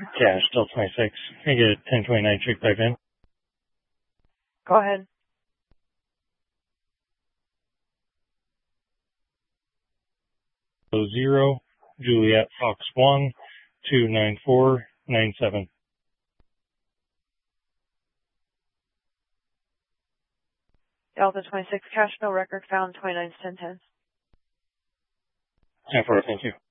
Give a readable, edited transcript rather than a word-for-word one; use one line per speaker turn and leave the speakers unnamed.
Cash, Delta 26. Can I get a 1029 check back in?
Go ahead.
Zero, Juliet Fox 1, 29497.
Delta 26, cash, no record found, 29's 1010.
10-4, thank you.